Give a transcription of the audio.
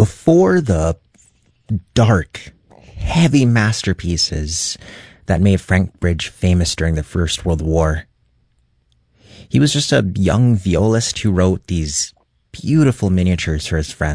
before the dark, heavy masterpieces that made Frank Bridge famous during the First World War. He was just a young violist who wrote these beautiful miniatures for his friends.